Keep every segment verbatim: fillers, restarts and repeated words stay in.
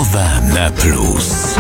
Rozmowa na plus.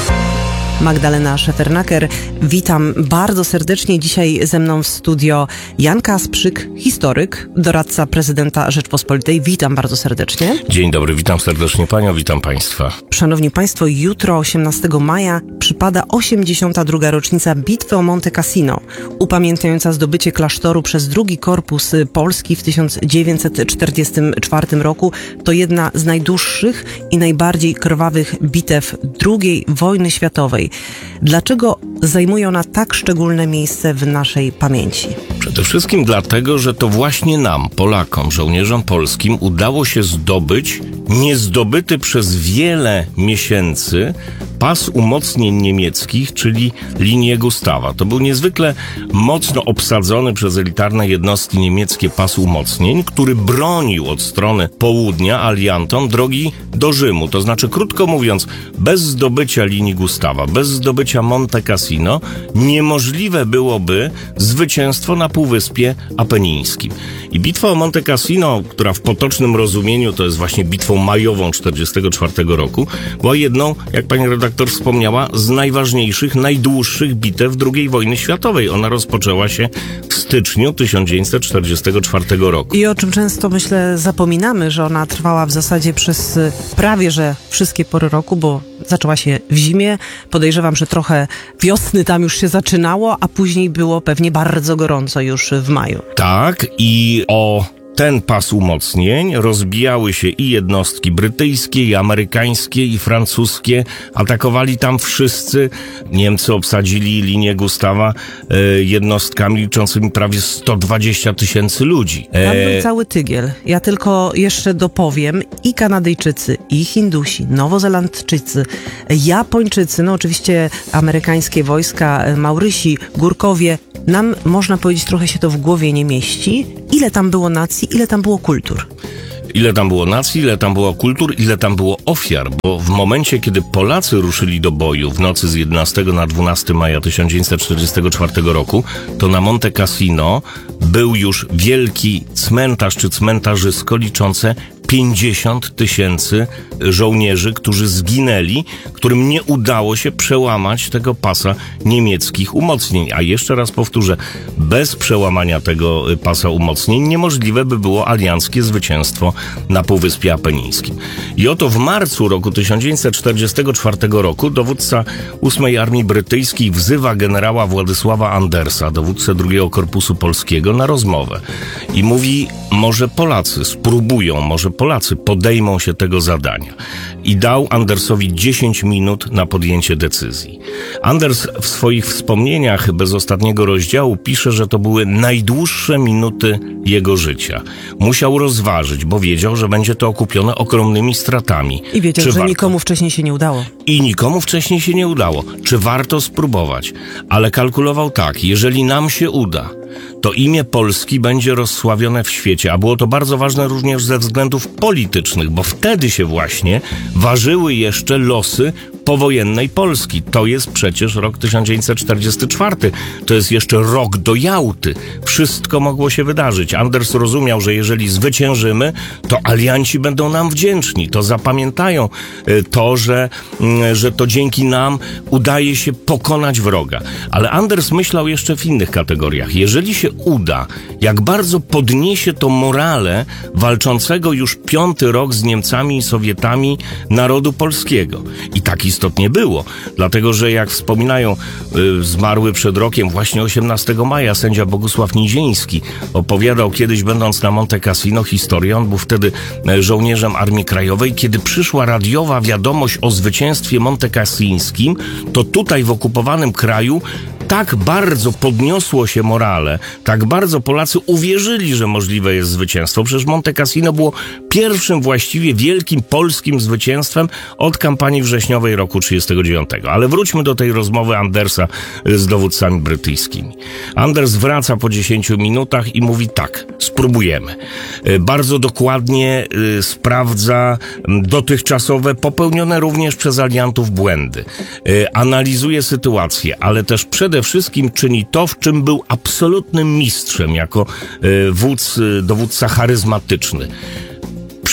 Magdalena Szefernaker, witam bardzo serdecznie. Dzisiaj ze mną w studio Jan Kasprzyk, historyk, doradca prezydenta Rzeczpospolitej. Witam bardzo serdecznie. Dzień dobry, witam serdecznie panią, witam państwa. Szanowni państwo, jutro, osiemnastego maja, przypada osiemdziesiąta druga rocznica bitwy o Monte Cassino, upamiętniająca zdobycie klasztoru przez drugi Korpus Polski w tysiąc dziewięćset czterdziestym czwartym roku. To jedna z najdłuższych i najbardziej krwawych bitew drugiej wojny światowej. Dlaczego zajmuje ona tak szczególne miejsce w naszej pamięci? Przede wszystkim dlatego, że to właśnie nam, Polakom, żołnierzom polskim, udało się zdobyć niezdobyty przez wiele miesięcy pas umocnień niemieckich, czyli linię Gustawa. To był niezwykle mocno obsadzony przez elitarne jednostki niemieckie pas umocnień, który bronił od strony południa aliantom drogi do Rzymu. To znaczy, krótko mówiąc, bez zdobycia linii Gustawa, bez zdobycia Monte Cassino niemożliwe byłoby zwycięstwo na Półwyspie Apenińskim. I bitwa o Monte Cassino, która w potocznym rozumieniu to jest właśnie bitwą majową czterdziestego czwartego roku, była jedną, jak pani redaktor wspomniała, z najważniejszych, najdłuższych bitew drugiej wojny światowej. Ona rozpoczęła się w styczniu tysiąc dziewięćset czterdziestego czwartego roku. I o czym często, myślę, zapominamy, że ona trwała w zasadzie przez prawie że wszystkie pory roku, bo zaczęła się w zimie. Podejrzewam, że trochę wiosny tam już się zaczynało, a później było pewnie bardzo gorąco już w maju. Tak, i o ten pas umocnień rozbijały się i jednostki brytyjskie, i amerykańskie, i francuskie. Atakowali tam wszyscy. Niemcy obsadzili linię Gustawa e, jednostkami liczącymi prawie sto dwadzieścia tysięcy ludzi. E... Tam był cały tygiel. Ja tylko jeszcze dopowiem, i Kanadyjczycy, i Hindusi, Nowozelandczycy, Japończycy, no oczywiście amerykańskie wojska, Maurysi, Górkowie. Nam, można powiedzieć, trochę się to w głowie nie mieści. Ile tam było nacji, ile tam było kultur? Ile tam było nacji, ile tam było kultur, ile tam było ofiar, bo w momencie, kiedy Polacy ruszyli do boju w nocy z jedenastego na dwunastego maja tysiąc dziewięćset czterdziestego czwartego roku, to na Monte Cassino był już wielki cmentarz czy cmentarzysko liczące pięćdziesiąt tysięcy żołnierzy, którzy zginęli, którym nie udało się przełamać tego pasa niemieckich umocnień. A jeszcze raz powtórzę, bez przełamania tego pasa umocnień niemożliwe by było alianckie zwycięstwo na Półwyspie Apenińskim. I oto w marcu roku tysiąc dziewięćset czterdziestego czwartego roku dowódca ósmej Armii Brytyjskiej wzywa generała Władysława Andersa, dowódcę drugiego Korpusu Polskiego, na rozmowę. I mówi, może Polacy spróbują, może Polacy podejmą się tego zadania. I dał Andersowi dziesięć minut na podjęcie decyzji. Anders w swoich wspomnieniach bez ostatniego rozdziału pisze, że to były najdłuższe minuty jego życia. Musiał rozważyć, bo wiedział, że będzie to okupione ogromnymi stratami. I wiedział, Czy że warto? nikomu wcześniej się nie udało. I nikomu wcześniej się nie udało. Czy warto spróbować? Ale kalkulował tak, jeżeli nam się uda, to imię Polski będzie rozsławione w świecie, a było to bardzo ważne również ze względów politycznych, bo wtedy się właśnie ważyły jeszcze losy powojennej Polski. To jest przecież rok tysiąc dziewięćset czterdziesty czwarty. To jest jeszcze rok do Jałty. Wszystko mogło się wydarzyć. Anders rozumiał, że jeżeli zwyciężymy, to alianci będą nam wdzięczni. To zapamiętają to, że, że to dzięki nam udaje się pokonać wroga. Ale Anders myślał jeszcze w innych kategoriach. Jeżeli się uda, jak bardzo podniesie to morale walczącego już piąty rok z Niemcami i Sowietami narodu polskiego. I tak istotnie było. Dlatego, że jak wspominają y, zmarły przed rokiem, właśnie osiemnastego maja, sędzia Bogusław Niziński opowiadał kiedyś, będąc na Monte Cassino, historię. On był wtedy żołnierzem Armii Krajowej. Kiedy przyszła radiowa wiadomość o zwycięstwie montecassińskim, to tutaj w okupowanym kraju tak bardzo podniosło się morale, tak bardzo Polacy uwierzyli, że możliwe jest zwycięstwo. Przecież Monte Cassino było pierwszym właściwie wielkim polskim zwycięstwem od kampanii wrześniowej roku trzydziestego dziewiątego. Ale wróćmy do tej rozmowy Andersa z dowódcami brytyjskimi. Anders wraca po dziesięciu minutach i mówi tak, spróbujemy. Bardzo dokładnie y, sprawdza dotychczasowe, popełnione również przez aliantów błędy. Y, analizuje sytuację, ale też przede wszystkim czyni to, w czym był absolutnym mistrzem jako y, wódz, y, dowódca charyzmatyczny.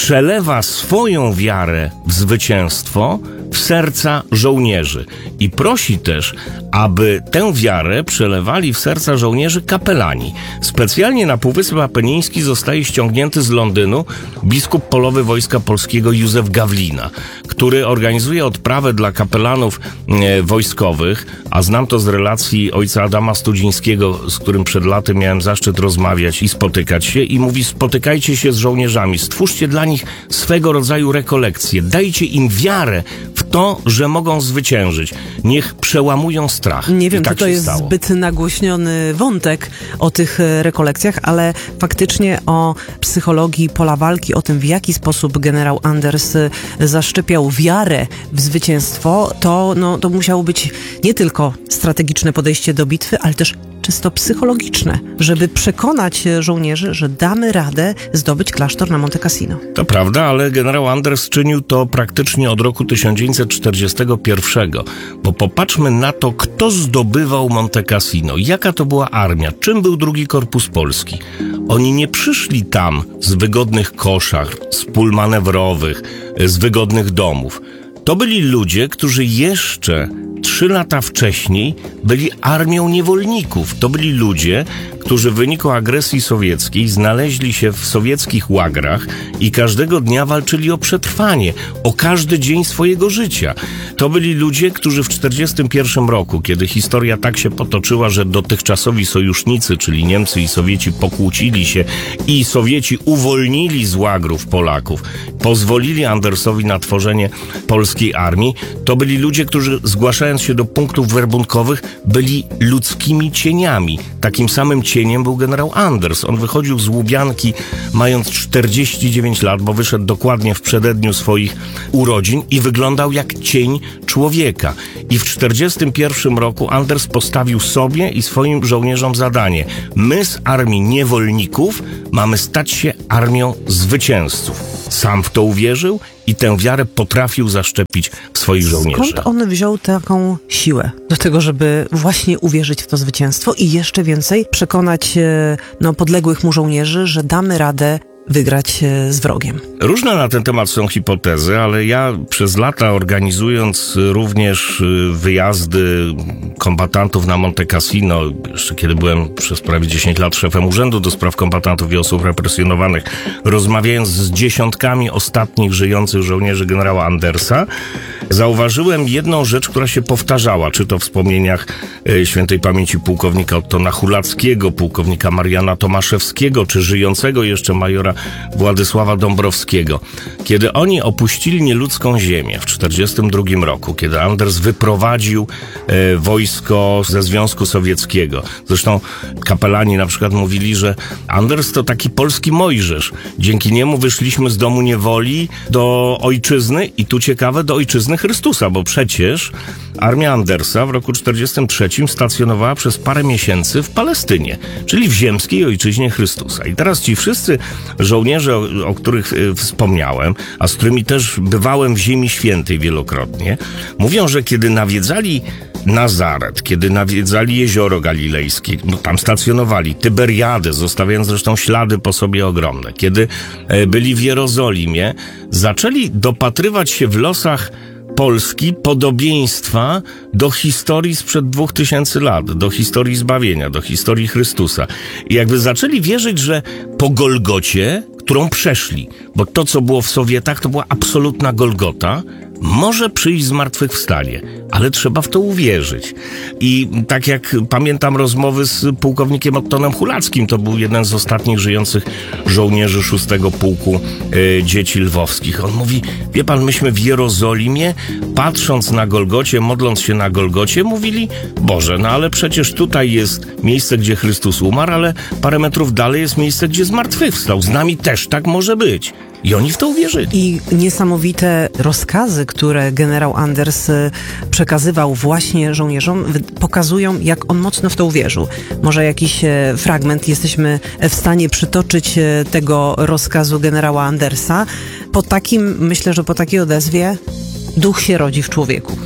przelewa swoją wiarę w zwycięstwo w serca żołnierzy i prosi też, aby tę wiarę przelewali w serca żołnierzy kapelani. Specjalnie na Półwysep Apeniński zostaje ściągnięty z Londynu biskup polowy Wojska Polskiego Józef Gawlina, który organizuje odprawę dla kapelanów e, wojskowych, a znam to z relacji ojca Adama Studzińskiego, z którym przed laty miałem zaszczyt rozmawiać i spotykać się, i mówi: spotykajcie się z żołnierzami, stwórzcie dla nich swego rodzaju rekolekcje, dajcie im wiarę w to, że mogą zwyciężyć. Niech przełamują strach. Nie wiem, I tak czy to się jest stało. zbyt nagłośniony wątek o tych e, rekolekcjach, ale faktycznie o psychologii pola walki, o tym, w jaki sposób generał Anders e, zaszczepiał wiarę w zwycięstwo, to, no, to musiało być nie tylko strategiczne podejście do bitwy, ale też czysto psychologiczne, żeby przekonać żołnierzy, że damy radę zdobyć klasztor na Monte Cassino. To prawda, ale generał Anders czynił to praktycznie od roku tysiąc dziewięćset czterdziestego pierwszego, bo popatrzmy na to, kto zdobywał Monte Cassino, jaka to była armia, czym był drugi Korpus Polski. Oni nie przyszli tam z wygodnych koszar, z pól manewrowych, z wygodnych domów. To byli ludzie, którzy jeszcze trzy lata wcześniej byli armią niewolników. To byli ludzie, którzy w wyniku agresji sowieckiej znaleźli się w sowieckich łagrach i każdego dnia walczyli o przetrwanie, o każdy dzień swojego życia. To byli ludzie, którzy w tysiąc dziewięćset czterdziestym pierwszym roku, kiedy historia tak się potoczyła, że dotychczasowi sojusznicy, czyli Niemcy i Sowieci, pokłócili się i Sowieci uwolnili z łagrów Polaków, pozwolili Andersowi na tworzenie polskiej armii, to byli ludzie, którzy zgłaszając się do punktów werbunkowych byli ludzkimi cieniami. Takim samym cieniem był generał Anders. On wychodził z Łubianki mając czterdzieści dziewięć lat, bo wyszedł dokładnie w przededniu swoich urodzin i wyglądał jak cień człowieka. I w tysiąc dziewięćset czterdziestym pierwszym roku Anders postawił sobie i swoim żołnierzom zadanie: my z armii niewolników mamy stać się armią zwycięzców. Sam w to uwierzył i tę wiarę potrafił zaszczepić w swoich żołnierzy. Skąd on wziął taką siłę do tego, żeby właśnie uwierzyć w to zwycięstwo i jeszcze więcej przekonać no, podległych mu żołnierzy, że damy radę wygrać z wrogiem? Różne na ten temat są hipotezy, ale ja przez lata, organizując również wyjazdy kombatantów na Monte Cassino, jeszcze kiedy byłem przez prawie dziesięć lat szefem Urzędu do Spraw Kombatantów i Osób Represjonowanych, rozmawiając z dziesiątkami ostatnich żyjących żołnierzy generała Andersa, zauważyłem jedną rzecz, która się powtarzała, czy to w wspomnieniach e, świętej pamięci pułkownika Ottona Hulackiego, pułkownika Mariana Tomaszewskiego, czy żyjącego jeszcze majora Władysława Dąbrowskiego. Kiedy oni opuścili nieludzką ziemię w tysiąc dziewięćset czterdziestym drugim roku, kiedy Anders wyprowadził e, wojsko ze Związku Sowieckiego. Zresztą kapelani na przykład mówili, że Anders to taki polski Mojżesz. Dzięki niemu wyszliśmy z domu niewoli do ojczyzny i tu ciekawe, do ojczyzny Chrystusa, bo przecież armia Andersa w roku tysiąc dziewięćset czterdziestym trzecim stacjonowała przez parę miesięcy w Palestynie, czyli w ziemskiej ojczyźnie Chrystusa. I teraz ci wszyscy żołnierze, o, o których y, wspomniałem, a z którymi też bywałem w Ziemi Świętej wielokrotnie, mówią, że kiedy nawiedzali Nazaret, kiedy nawiedzali Jezioro Galilejskie, no tam stacjonowali, Tyberiadę, zostawiając zresztą ślady po sobie ogromne, kiedy e, byli w Jerozolimie, zaczęli dopatrywać się w losach Polski podobieństwa do historii sprzed dwóch tysięcy lat, do historii zbawienia, do historii Chrystusa. I jakby zaczęli wierzyć, że po Golgocie, którą przeszli, bo to, co było w Sowietach, to była absolutna Golgota, może przyjść zmartwychwstanie, ale trzeba w to uwierzyć. I tak jak pamiętam rozmowy z pułkownikiem Ottonem Hulackim, to był jeden z ostatnich żyjących żołnierzy szóstego Pułku e, Dzieci Lwowskich. On mówi: wie pan, myśmy w Jerozolimie, patrząc na Golgocie, modląc się na Golgocie, mówili: Boże, no ale przecież tutaj jest miejsce, gdzie Chrystus umarł, ale parę metrów dalej jest miejsce, gdzie zmartwychwstał. Z nami też tak może być. I oni w to uwierzyli. I niesamowite rozkazy, które generał Anders przekazywał właśnie żołnierzom, pokazują, jak on mocno w to uwierzył. Może jakiś fragment jesteśmy w stanie przytoczyć tego rozkazu generała Andersa. Po takim, myślę, że po takiej odezwie duch się rodzi w człowieku.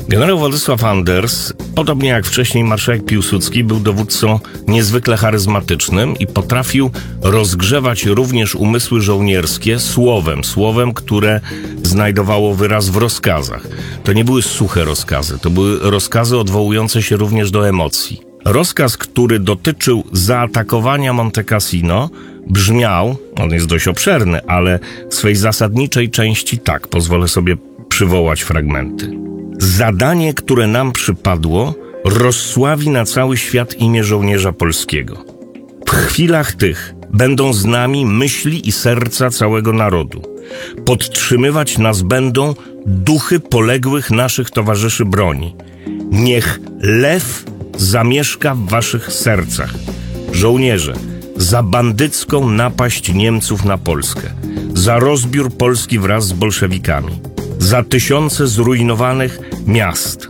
Generał Władysław Anders, podobnie jak wcześniej marszałek Piłsudski, był dowódcą niezwykle charyzmatycznym i potrafił rozgrzewać również umysły żołnierskie słowem, słowem, które znajdowało wyraz w rozkazach. To nie były suche rozkazy, to były rozkazy odwołujące się również do emocji. Rozkaz, który dotyczył zaatakowania Monte Cassino, brzmiał, on jest dość obszerny, ale w swej zasadniczej części tak, pozwolę sobie przywołać fragmenty. Zadanie, które nam przypadło, rozsławi na cały świat imię żołnierza polskiego. W chwilach tych będą z nami myśli i serca całego narodu. Podtrzymywać nas będą duchy poległych naszych towarzyszy broni. Niech lew zamieszka w waszych sercach. Żołnierze, za bandycką napaść Niemców na Polskę, za rozbiór Polski wraz z bolszewikami, za tysiące zrujnowanych miast,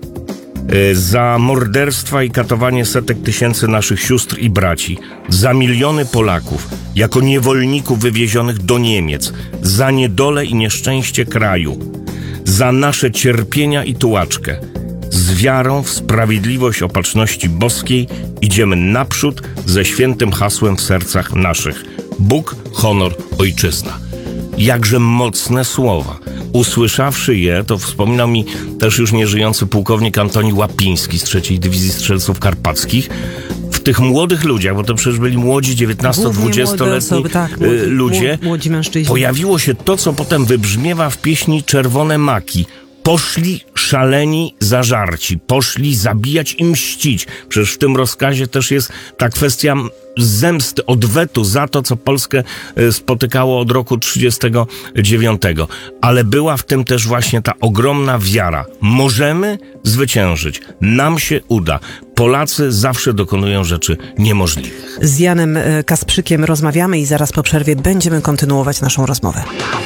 za morderstwa i katowanie setek tysięcy naszych sióstr i braci, za miliony Polaków jako niewolników wywiezionych do Niemiec, za niedolę i nieszczęście kraju, za nasze cierpienia i tułaczkę. Z wiarą w sprawiedliwość opatrzności boskiej idziemy naprzód ze świętym hasłem w sercach naszych. Bóg, honor, ojczyzna. Jakże mocne słowa. Usłyszawszy je, to wspominał mi też już nieżyjący pułkownik Antoni Łapiński z trzeciej Dywizji Strzelców Karpackich. W tych młodych ludziach, bo to przecież byli młodzi, dziewiętnasto-dwudziestoletni tak, młodzi, ludzie, młodzi mężczyźni. Pojawiło się to, co potem wybrzmiewa w pieśni Czerwone Maki. Poszli szaleni zażarci, poszli zabijać i mścić. Przecież w tym rozkazie też jest ta kwestia zemsty, odwetu za to, co Polskę spotykało od roku trzydziestego dziewiątego. Ale była w tym też właśnie ta ogromna wiara. Możemy zwyciężyć. Nam się uda. Polacy zawsze dokonują rzeczy niemożliwych. Z Janem Kasprzykiem rozmawiamy i zaraz po przerwie będziemy kontynuować naszą rozmowę.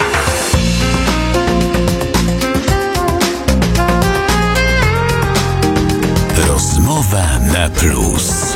Rozmowa na plus.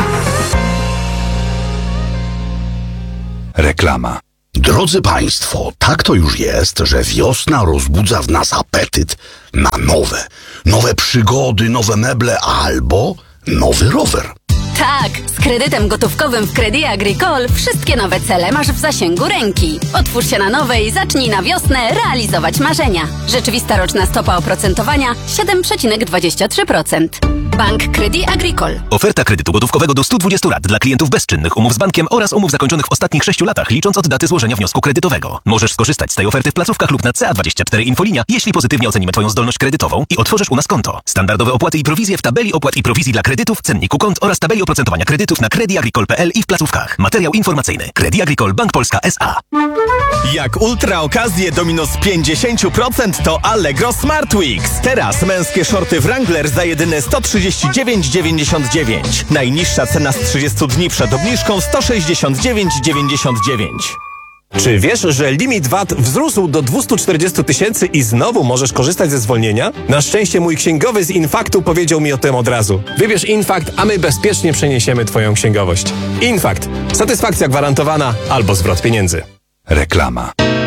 Reklama. Drodzy Państwo, tak to już jest, że wiosna rozbudza w nas apetyt na nowe, nowe przygody, nowe meble albo nowy rower. Tak, z kredytem gotówkowym w Crédit Agricole wszystkie nowe cele masz w zasięgu ręki. Otwórz się na nowe i zacznij na wiosnę realizować marzenia. Rzeczywista roczna stopa oprocentowania siedem przecinek dwadzieścia trzy procent. Bank Crédit Agricole. Oferta kredytu gotówkowego do stu dwudziestu lat dla klientów bezczynnych umów z bankiem oraz umów zakończonych w ostatnich sześciu latach, licząc od daty złożenia wniosku kredytowego. Możesz skorzystać z tej oferty w placówkach lub na C A dwadzieścia cztery Infolinia, jeśli pozytywnie ocenimy Twoją zdolność kredytową i otworzysz u nas konto. Standardowe opłaty i prowizje w tabeli opłat i prowizji dla kredytów, cenniku kont oraz tabeli oprocentowania kredytów na Crédit Agricole kropka p l i w placówkach. Materiał informacyjny. Crédit Agricole Bank Polska S A. Jak ultra okazje do minus pięćdziesiąt procent to Allegro Smart Weeks. Teraz męskie shorty Wrangler za jedyne sto trzydzieści dziewięć dziewięćdziesiąt dziewięć. Najniższa cena z trzydziestu dni przed obniżką sto sześćdziesiąt dziewięć dziewięćdziesiąt dziewięć. Czy wiesz, że limit V A T wzrósł do dwieście czterdzieści tysięcy i znowu możesz korzystać ze zwolnienia? Na szczęście mój księgowy z Infaktu powiedział mi o tym od razu. Wybierz Infakt, a my bezpiecznie przeniesiemy Twoją księgowość. Infakt. Satysfakcja gwarantowana albo zwrot pieniędzy. Reklama.